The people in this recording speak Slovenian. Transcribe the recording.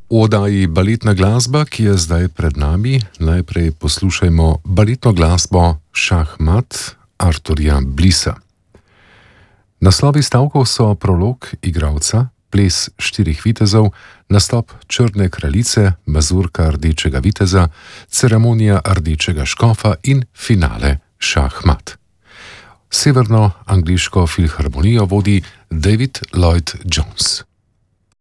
V oddaji Baletna glasba, ki je zdaj pred nami, najprej poslušajmo baletno glasbo Šah-mat Arturja Blisa. Naslovi stavkov so prolog igralca, ples štirih vitezov, nastop črne kraljice, mazurka rdečega viteza, ceremonija rdečega škofa in finale Šah-mat. Severno angleško filharmonijo vodi David Lloyd Jones.